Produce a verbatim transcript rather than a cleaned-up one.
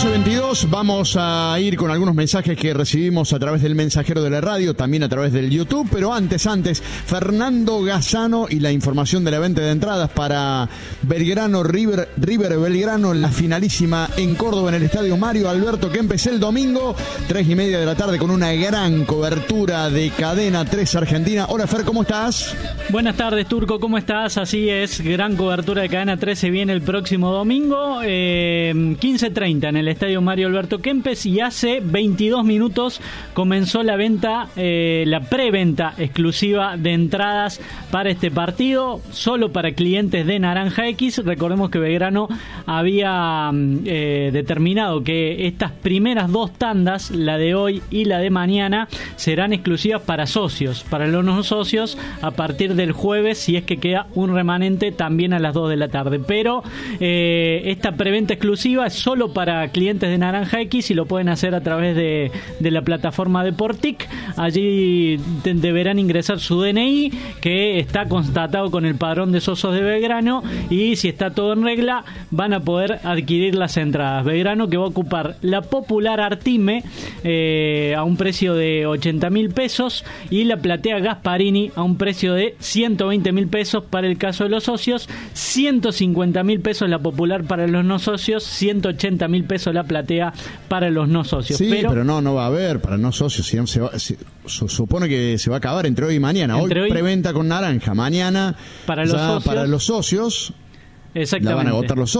doce veintidós, vamos a ir con algunos mensajes que recibimos a través del mensajero de la radio, también a través del YouTube, pero antes, antes, Fernando Gazzano y la información de la venta de entradas para Belgrano, River, River Belgrano, la finalísima en Córdoba en el estadio Mario Alberto Kempes el domingo, tres y media de la tarde con una gran cobertura de Cadena tres Argentina. Hola Fer, ¿cómo estás? Buenas tardes Turco, ¿cómo estás? Así es, gran cobertura de Cadena tres se viene el próximo domingo, eh, quince treinta en el estadio Mario Alberto Kempes, y hace veintidós minutos comenzó la venta, eh, la preventa exclusiva de entradas para este partido, solo para clientes de Naranja X. Recordemos que Belgrano había eh, determinado que estas primeras dos tandas, la de hoy y la de mañana, serán exclusivas para socios. Para los no socios, a partir del jueves, si es que queda un remanente, también a las dos de la tarde. Pero eh, esta preventa exclusiva es solo para clientes de Naranja X y lo pueden hacer a través de, de la plataforma de Portic. Allí de, deberán ingresar su D N I, que está constatado con el padrón de socios de Belgrano, y si está todo en regla van a poder adquirir las entradas. Belgrano, que va a ocupar la popular Artime eh, a un precio de ochenta mil pesos y la platea Gasparini a un precio de ciento veinte mil pesos para el caso de los socios, ciento cincuenta mil pesos la popular para los no socios, ciento ochenta mil pesos la platea para los no socios. Sí, pero, pero no, no va a haber para no socios. Si se va, se, su, supone que se va a acabar entre hoy y mañana. Hoy, hoy preventa con naranja, mañana para los, socios, para los socios. Exactamente. La van a agotar los socios.